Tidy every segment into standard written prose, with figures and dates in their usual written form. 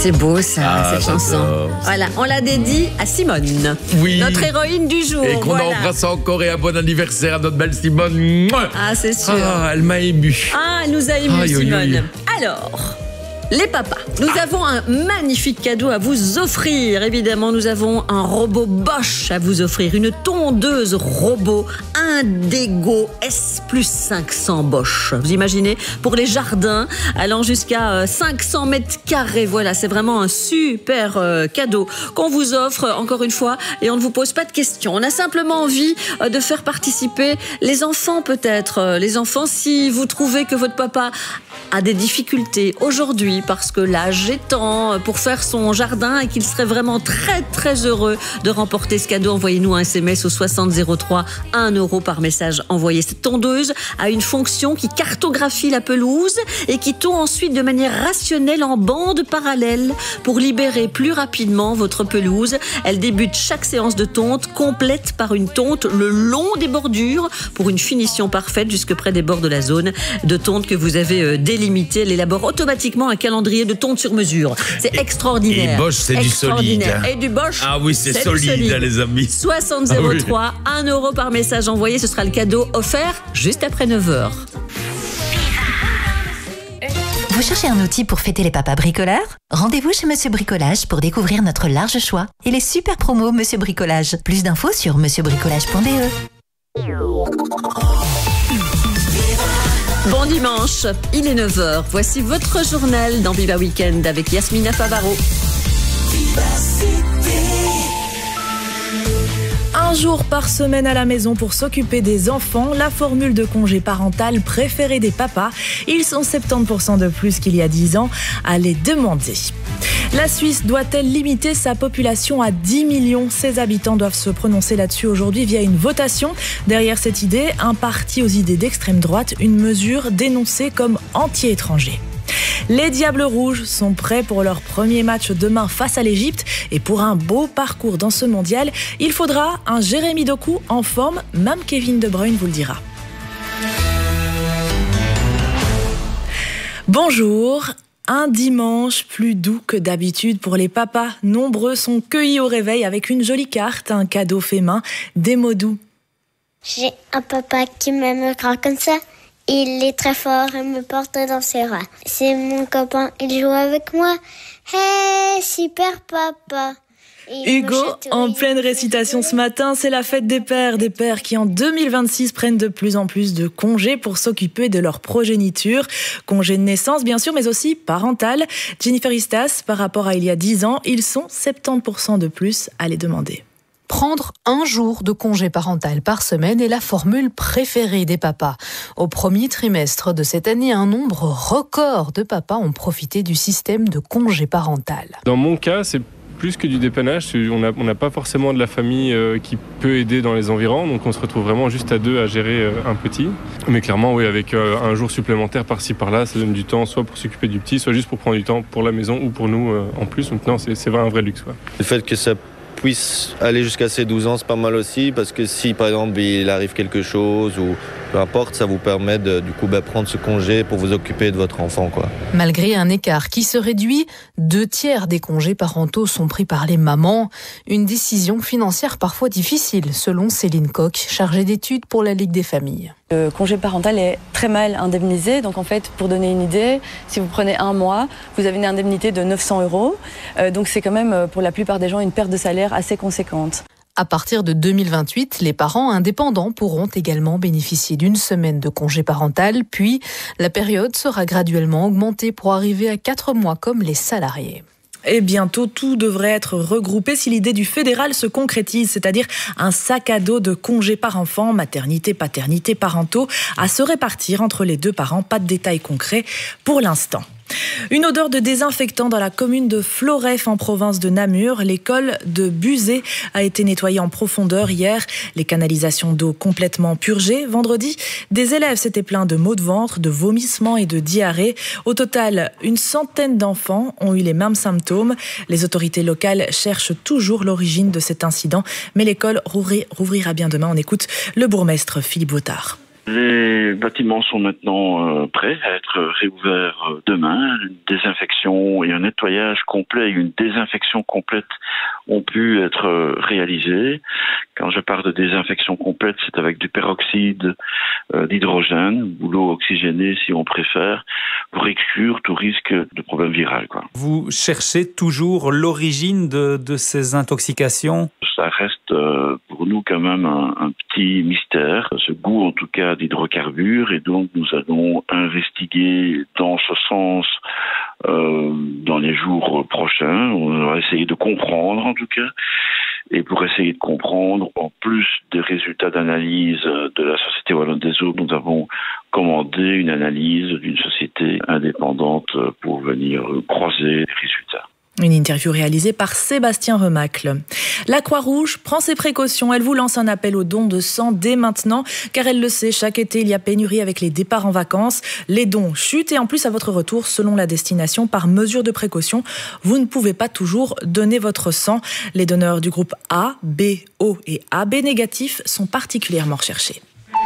C'est beau ça, cette chanson. j'adore. Voilà, on la dédie à Simone, Oui. notre héroïne du jour. Et qu'on voilà. embrasse encore et un bon anniversaire à notre belle Simone. Mouah. Ah, c'est sûr. Ah, elle m'a ému. Ah, elle nous a émus, Aïe, aïe, Simone. aïe. Alors, les papas, nous avons un magnifique cadeau à vous offrir. Évidemment, nous avons un robot Bosch à vous offrir. Une tondeuse robot Indego S plus 500 Bosch. Vous imaginez, pour les jardins, allant jusqu'à 500 mètres carrés. Voilà, c'est vraiment un super cadeau qu'on vous offre, encore une fois, et on ne vous pose pas de questions. On a simplement envie de faire participer les enfants, peut-être. Les enfants, si vous trouvez que votre papa a des difficultés aujourd'hui parce que l'âge est temps pour faire son jardin et qu'il serait vraiment très très heureux de remporter ce cadeau, envoyez-nous un SMS au 6003, 1 euro par message envoyé. Cette tondeuse a une fonction qui cartographie la pelouse et qui tond ensuite de manière rationnelle en bande parallèle pour libérer plus rapidement votre pelouse. Elle débute chaque séance de tonte, complète par une tonte le long des bordures pour une finition parfaite jusque près des bords de la zone de tonte que vous avez délimitée. Elle élabore automatiquement un calendrier de tonte sur mesure. C'est extraordinaire. Et Bosch, c'est du solide. Extraordinaire. Et du Bosch, Ah oui, c'est du solide, les amis. 6003, 1 euro par message envoyé. Ce sera le cadeau offert juste après 9h. Vous cherchez un outil pour fêter les papas bricoleurs ? Rendez-vous chez Monsieur Bricolage pour découvrir notre large choix et les super promos Monsieur Bricolage. Plus d'infos sur monsieurbricolage.be. Bon dimanche, il est 9h. Voici votre journal dans Viva Weekend avec Yasmina Favaro. Un jour par semaine à la maison pour s'occuper des enfants, la formule de congé parental préférée des papas. Ils sont 70% de plus qu'il y a 10 ans à les demander. La Suisse doit-elle limiter sa population à 10 millions ? Ses habitants doivent se prononcer là-dessus aujourd'hui via une votation. Derrière cette idée, un parti aux idées d'extrême droite, une mesure dénoncée comme anti-étranger. Les Diables Rouges sont prêts pour leur premier match demain face à l'Égypte. Et pour un beau parcours dans ce mondial, il faudra un Jérémy Doku en forme, même Kevin De Bruyne vous le dira. Bonjour. Un dimanche plus doux que d'habitude pour les papas. Nombreux sont cueillis au réveil avec une jolie carte, un cadeau fait main, des mots doux. J'ai un papa qui m'aime grand comme ça. Il est très fort et me porte dans ses bras. C'est mon copain, il joue avec moi. Hey, super papa. Hugo, en pleine récitation ce matin, c'est la fête des pères qui en 2026 prennent de plus en plus de congés pour s'occuper de leur progéniture. Congés de naissance bien sûr, mais aussi parental. Jennifer Istas, par rapport à il y a 10 ans, ils sont 70% de plus à les demander. Prendre un jour de congé parental par semaine est la formule préférée des papas. Au premier trimestre de cette année, un nombre record de papas ont profité du système de congé parental. Dans mon cas, c'est plus que du dépannage. On n'a pas forcément de la famille qui peut aider dans les environs, donc on se retrouve vraiment juste à deux à gérer un petit. Mais clairement, oui, avec un jour supplémentaire par-ci par-là, ça donne du temps soit pour s'occuper du petit, soit juste pour prendre du temps pour la maison ou pour nous en plus. Donc non, c'est vraiment un vrai luxe. Ouais. Le fait que ça puisse aller jusqu'à ses 12 ans, c'est pas mal aussi, parce que si par exemple il arrive quelque chose ou peu importe, ça vous permet de prendre ce congé pour vous occuper de votre enfant, quoi. Malgré un écart qui se réduit, 2/3 des congés parentaux sont pris par les mamans. Une décision financière parfois difficile, selon Céline Coq, chargée d'études pour la Ligue des familles. Le congé parental est très mal indemnisé. Donc en fait, pour donner une idée, si vous prenez un mois, vous avez une indemnité de 900 €. Donc c'est quand même, pour la plupart des gens, une perte de salaire assez conséquente. À partir de 2028, les parents indépendants pourront également bénéficier d'une semaine de congé parental, puis la période sera graduellement augmentée pour arriver à 4 mois comme les salariés. Et bientôt, tout devrait être regroupé si l'idée du fédéral se concrétise, c'est-à-dire un sac à dos de congés par enfant, maternité, paternité, parentaux, à se répartir entre les deux parents. Pas de détails concrets pour l'instant. Une odeur de désinfectant dans la commune de Floreffe en province de Namur. L'école de Buzet a été nettoyée en profondeur hier. Les canalisations d'eau complètement purgées. Vendredi, des élèves s'étaient plaints de maux de ventre, de vomissements et de diarrhée. Au total, une centaine d'enfants ont eu les mêmes symptômes. Les autorités locales cherchent toujours l'origine de cet incident, mais l'école rouvrira bien demain. On écoute le bourgmestre Philippe Vautard. Les bâtiments sont maintenant prêts à être réouverts demain. Une désinfection et un nettoyage complet et une désinfection complète ont pu être réalisés. Quand je parle de désinfection complète, c'est avec du peroxyde d'hydrogène ou l'eau oxygénée si on préfère, pour exclure tout risque de problème viral, quoi. Vous cherchez toujours l'origine de ces intoxications ? Ça reste pour nous quand même un petit mystère, ce goût en tout cas d'hydrocarbures, et donc nous allons investiguer dans ce sens dans les jours prochains. On va essayer de comprendre en tout cas, et pour essayer de comprendre, en plus des résultats d'analyse de la Société Wallonne des Eaux, nous avons commandé une analyse d'une société indépendante pour venir croiser les résultats. Une interview réalisée par Sébastien Remacle. La Croix-Rouge prend ses précautions. Elle vous lance un appel au don de sang dès maintenant, car elle le sait, chaque été, il y a pénurie avec les départs en vacances. Les dons chutent et en plus, à votre retour, selon la destination, par mesure de précaution, vous ne pouvez pas toujours donner votre sang. Les donneurs du groupe A, B, O et AB négatifs sont particulièrement recherchés.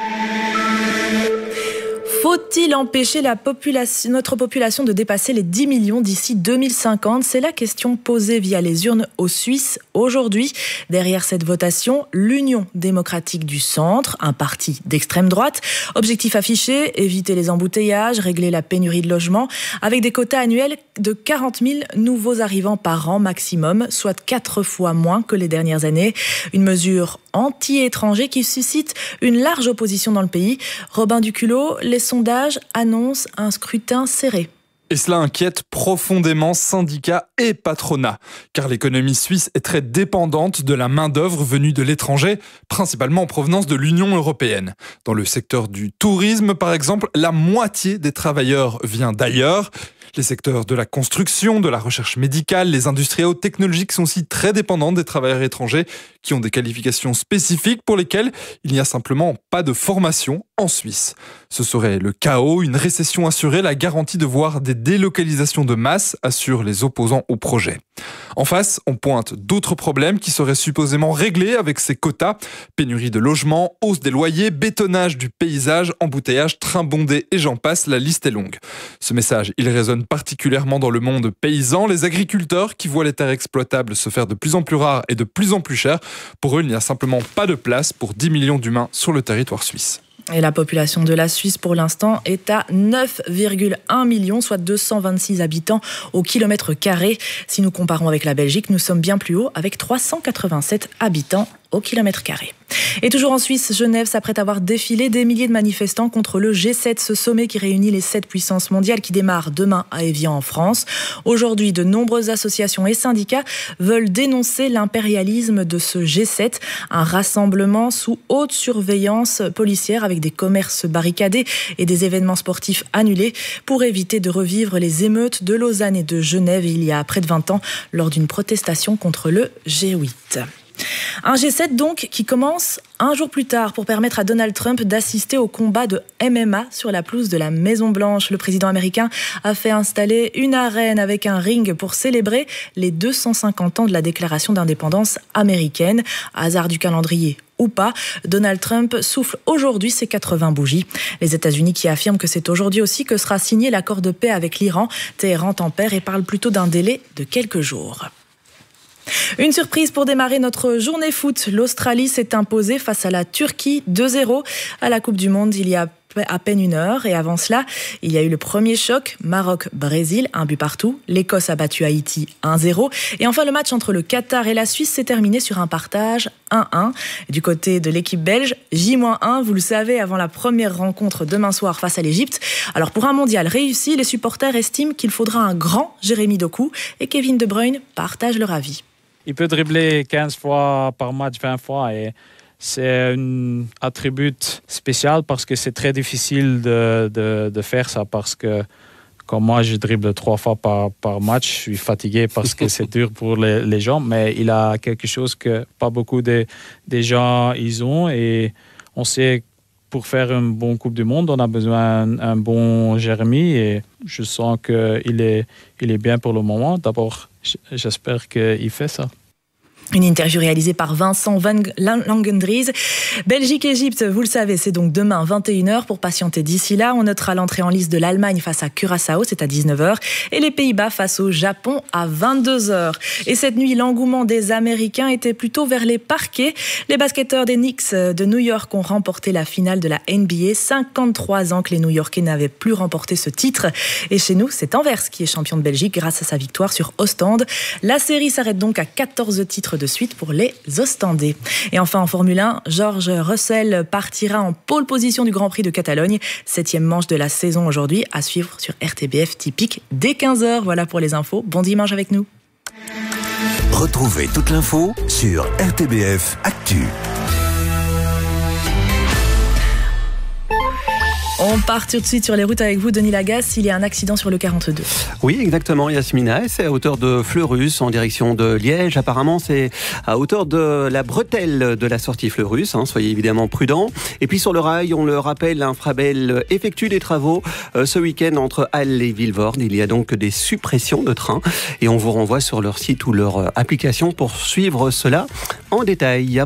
Faut-il empêcher notre population de dépasser les 10 millions d'ici 2050 ? C'est la question posée via les urnes aux Suisses aujourd'hui. Derrière cette votation, l'Union démocratique du centre, un parti d'extrême droite. Objectif affiché, éviter les embouteillages, régler la pénurie de logements, avec des quotas annuels de 40 000 nouveaux arrivants par an maximum, soit 4 fois moins que les dernières années. Une mesure anti-étranger qui suscite une large opposition dans le pays. Robin Duculot, les sondages annoncent un scrutin serré. Et cela inquiète profondément syndicats et patronat, car l'économie suisse est très dépendante de la main-d'œuvre venue de l'étranger, principalement en provenance de l'Union européenne. Dans le secteur du tourisme, par exemple, la moitié des travailleurs vient d'ailleurs. Les secteurs de la construction, de la recherche médicale, les industries hautes technologiques sont aussi très dépendants des travailleurs étrangers qui ont des qualifications spécifiques pour lesquelles il n'y a simplement pas de formation en Suisse. Ce serait le chaos, une récession assurée, la garantie de voir des délocalisations de masse, assurent les opposants au projet. En face, on pointe d'autres problèmes qui seraient supposément réglés avec ces quotas. Pénurie de logements, hausse des loyers, bétonnage du paysage, embouteillage, train bondé et j'en passe, la liste est longue. Ce message, il résonne particulièrement dans le monde paysan. Les agriculteurs qui voient les terres exploitables se faire de plus en plus rares et de plus en plus chères. Pour eux, il n'y a simplement pas de place pour 10 millions d'humains sur le territoire suisse. Et la population de la Suisse, pour l'instant, est à 9,1 millions, soit 226 habitants au kilomètre carré. Si nous comparons avec la Belgique, nous sommes bien plus haut, avec 387 habitants au kilomètre carré. Et toujours en Suisse, Genève s'apprête à voir défiler des milliers de manifestants contre le G7, ce sommet qui réunit les 7 puissances mondiales qui démarre demain à Évian en France. Aujourd'hui, de nombreuses associations et syndicats veulent dénoncer l'impérialisme de ce G7, un rassemblement sous haute surveillance policière avec des commerces barricadés et des événements sportifs annulés pour éviter de revivre les émeutes de Lausanne et de Genève il y a près de 20 ans lors d'une protestation contre le G8. Un G7 donc qui commence un jour plus tard pour permettre à Donald Trump d'assister au combat de MMA sur la pelouse de la Maison-Blanche. Le président américain a fait installer une arène avec un ring pour célébrer les 250 ans de la déclaration d'indépendance américaine. Hasard du calendrier ou pas, Donald Trump souffle aujourd'hui ses 80 bougies. Les États-Unis qui affirment que c'est aujourd'hui aussi que sera signé l'accord de paix avec l'Iran. Téhéran tempère et parle plutôt d'un délai de quelques jours. Une surprise pour démarrer notre journée foot. L'Australie s'est imposée face à la Turquie 2-0 à la Coupe du Monde il y a à peine une heure. Et avant cela, il y a eu le premier choc, Maroc-Brésil, 1 but partout. L'Écosse a battu Haïti 1-0. Et enfin, le match entre le Qatar et la Suisse s'est terminé sur un partage 1-1. Du côté de l'équipe belge, J-1, vous le savez, avant la première rencontre demain soir face à l'Égypte. Alors pour un mondial réussi, les supporters estiment qu'il faudra un grand Jérémy Doku et Kevin De Bruyne partagent leur avis. Il peut dribbler 15 fois par match, 20 fois et c'est un attribut spécial parce que c'est très difficile de faire ça parce que comme moi je dribble 3 fois par match, je suis fatigué parce que c'est dur pour les gens, mais il a quelque chose que pas beaucoup de gens ils ont et on sait pour faire une bonne Coupe du Monde, on a besoin d'un bon Jérémy et je sens qu'il est bien pour le moment. D'abord, j'espère qu'il fait ça. Une interview réalisée par Vincent Van Langendries. Belgique-Égypte, vous le savez, c'est donc demain 21h. Pour patienter d'ici là, on notera l'entrée en lice de l'Allemagne face à Curaçao, c'est à 19h. Et les Pays-Bas face au Japon à 22h. Et cette nuit, l'engouement des Américains était plutôt vers les parquets. Les basketteurs des Knicks de New York ont remporté la finale de la NBA. 53 ans que les New-Yorkais n'avaient plus remporté ce titre. Et chez nous, c'est Anvers qui est champion de Belgique grâce à sa victoire sur Ostende. La série s'arrête donc à 14 titres de suite pour les Ostendais. Et enfin en Formule 1, George Russell partira en pole position du Grand Prix de Catalogne. 7e manche de la saison aujourd'hui, à suivre sur RTBF typique dès 15h. Voilà pour les infos. Bon dimanche avec nous. Retrouvez toute l'info sur RTBF Actu. On part tout de suite sur les routes avec vous, Denis Lagasse. Il y a un accident sur le 42. Oui, exactement, Yasmina. C'est à hauteur de Fleurus, en direction de Liège. Apparemment, c'est à hauteur de la bretelle de la sortie Fleurus. Soyez évidemment prudents. Et puis sur le rail, on le rappelle, Infrabel effectue des travaux ce week-end entre Halle et Vilvoorde. Il y a donc des suppressions de trains. Et on vous renvoie sur leur site ou leur application pour suivre cela en détail.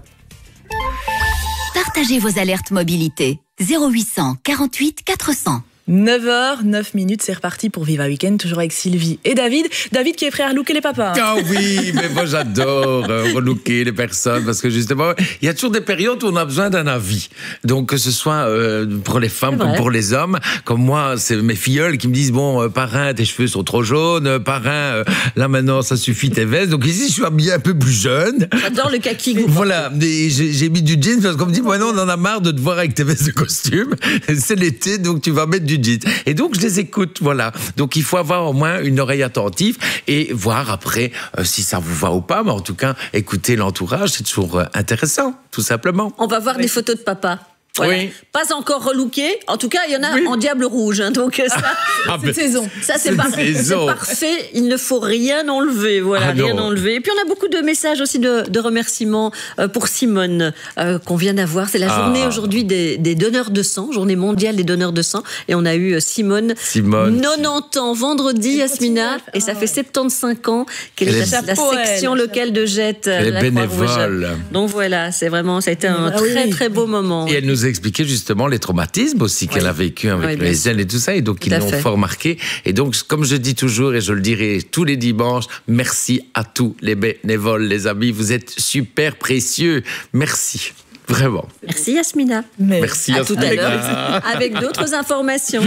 Partagez vos alertes mobilité. 0800 48 400. 9h09, c'est reparti pour Viva Weekend, toujours avec Sylvie et David. David qui est prêt à relooker les papas. Ah oui, mais moi j'adore relooker les personnes parce que justement, il y a toujours des périodes où on a besoin d'un avis. Donc que ce soit pour les femmes comme pour les hommes, comme moi, c'est mes filleuls qui me disent bon, parrain, tes cheveux sont trop jaunes, parrain, là maintenant ça suffit tes vestes. Donc ici je suis habillé un peu plus jeune. J'adore le kaki. Voilà, j'ai mis du jeans parce qu'on me dit bon, non, on en a marre de te voir avec tes vestes de costume. C'est l'été, donc tu vas mettre du jeans. Et donc je les écoute, voilà. Donc il faut avoir au moins une oreille attentive et voir après si ça vous va ou pas. Mais en tout cas, écouter l'entourage, c'est toujours intéressant, tout simplement. On va voir des photos de papa. Voilà. Oui. Pas encore relooké. En tout cas, il y en a en diable rouge. Donc ça, c'est saison. Ça, c'est parfait. Il ne faut rien enlever. Voilà, rien enlever. Et puis, on a beaucoup de messages aussi de remerciements pour Simone qu'on vient d'avoir. C'est la journée aujourd'hui des donneurs de sang, journée mondiale des donneurs de sang. Et on a eu Simone. 90 ans, vendredi, Yasmina. Et ça fait 75 ans qu'elle est à la section locale de Jette. Elle est bénévole. Donc voilà, c'est vraiment, ça a été un très, très beau moment. Et elle nous expliquer justement les traumatismes aussi qu'elle a vécu avec les jeunes et tout ça, et donc ils l'ont fort marqué. Et donc, comme je dis toujours, et je le dirai tous les dimanches, merci à tous les bénévoles, les amis, vous êtes super précieux. Merci. Vraiment. Merci Yasmina. Merci à Yasmina. Tout à l'heure, avec d'autres informations.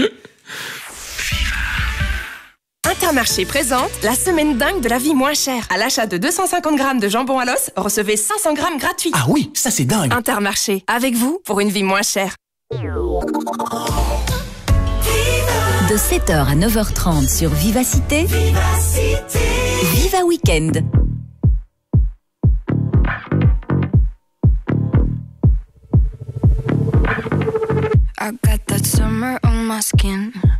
Intermarché présente la semaine dingue de la vie moins chère. À l'achat de 250 grammes de jambon à l'os, recevez 500 grammes gratuits. Ah oui, ça c'est dingue. Intermarché, avec vous pour une vie moins chère. De 7h à 9h30 sur Vivacité, Viva Weekend. I got that summer on my skin.